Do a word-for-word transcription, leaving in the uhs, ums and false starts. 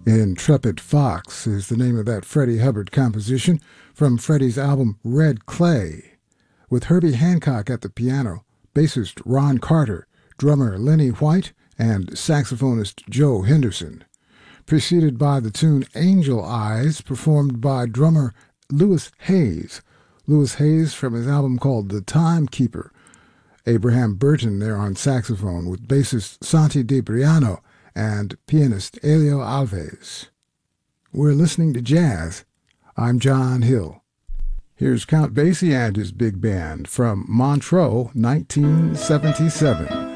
Intrepid Fox is the name of that Freddie Hubbard composition from Freddie's album Red Clay, with Herbie Hancock at the piano, bassist Ron Carter, drummer Lenny White, and saxophonist Joe Henderson, preceded by the tune Angel Eyes, performed by drummer Louis Hayes. Louis Hayes from his album called The Timekeeper. Abraham Burton there on saxophone with bassist Santi DeBriano and pianist Elio Alves. We're listening to jazz. I'm John Hill. Here's Count Basie and his big band from Montreux, nineteen seventy-seven.